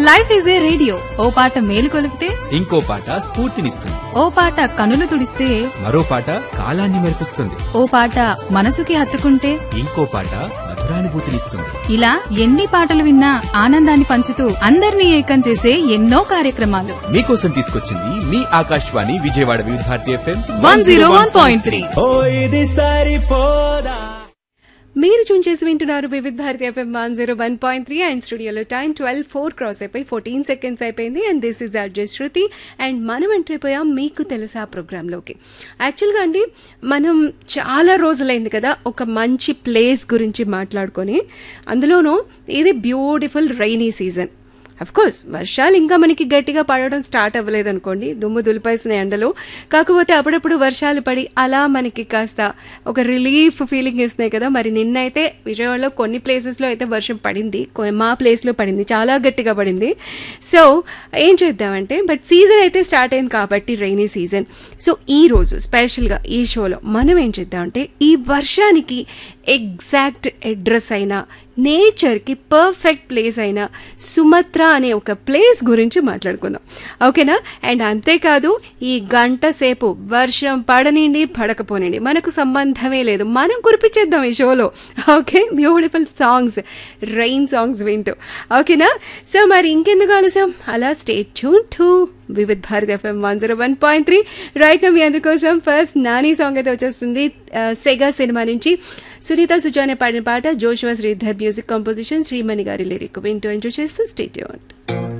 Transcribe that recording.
Life is a radio. ఓ పాట మేలు కొలిపితే ఇంకో పాట స్ఫూర్తినిస్తుంది. ఓ పాట కనులు తుడిస్తే మరో పాట కాలాన్ని మెరిపిస్తుంది. ఓ పాట మనసుకి హత్తుకుంటే ఇంకో పాట మధురానుభూతినిస్తుంది. ఇలా ఎన్ని పాటలు విన్నా ఆనందాన్ని పంచుతూ అందరినీ ఏకం చేసే ఎన్నో కార్యక్రమాలు మీకోసం తీసుకొచ్చింది మీ ఆకాశవాణి విజయవాడ వివిధ భారతి FM 101.3. ఓ ఇది సరిపోదా. మీరు చూన్ చేసి వింటున్నారు వివిధ భారతి FM 101.3 అండ్ స్టూడియోలో టైం 12:04 క్రాస్ అయిపోయి 14 సెకండ్స్ అయిపోయింది. And this is RJ Shruti and మనం ఎంటర్ అయిపోయాం మీకు తెలుసా ప్రోగ్రాంలోకి. యాక్చువల్గా అండి మనం చాలా రోజులైంది కదా ఒక మంచి ప్లేస్ గురించి మాట్లాడుకొని, అందులోనూ ఇది బ్యూటిఫుల్ రైనీ సీజన్. కోర్స్ వర్షాలు ఇంకా మనకి గట్టిగా పడడం స్టార్ట్ అవ్వలేదు అనుకోండి, దుమ్ము దులిపేసిన ఎండలో. కాకపోతే అప్పుడప్పుడు వర్షాలు పడి అలా మనకి కాస్త ఒక రిలీఫ్ ఫీలింగ్ ఇస్తున్నాయి కదా. మరి నిన్నైతే విజయవాడలో కొన్ని ప్లేసెస్లో అయితే వర్షం పడింది, మా ప్లేస్లో పడింది, చాలా గట్టిగా పడింది. సో ఏం చేద్దామంటే, బట్ సీజన్ అయితే స్టార్ట్ అయింది కాబట్టి రైనీ సీజన్. సో ఈ రోజు స్పెషల్గా ఈ షోలో మనం ఏం చేద్దామంటే ఈ వర్షానికి ఎగ్జాక్ట్ అడ్రస్ అయినా నేచర్కి పర్ఫెక్ట్ ప్లేస్ అయిన సుమత్ర అనే ఒక ప్లేస్ గురించి మాట్లాడుకుందాం, ఓకేనా? అండ్ అంతేకాదు ఈ గంట సేపు వర్షం పడనిండి పడకపోనండి మనకు సంబంధమే లేదు, మనం కురిపించేద్దాం ఈ షోలో. Okay, beautiful songs, rain songs వింటూ, ఓకేనా? సో మరి ఇంకెందుకు ఆలస్యం, అలా స్టే ట్యూన్ టు వివిధ భారతి FM 101.3. రైట్ నా మీ అందరి కోసం ఫస్ట్ నాని సాంగ్ అయితే వచ్చేస్తుంది సెగా సినిమా నుంచి. సునీత సుజానే పాడిన పాట, Joshua Sridhar music composition, Shreemani గారి లిరిక్ వింటూ ఎంజాయ్ చేస్తూ స్టే ట్యూన్డ్.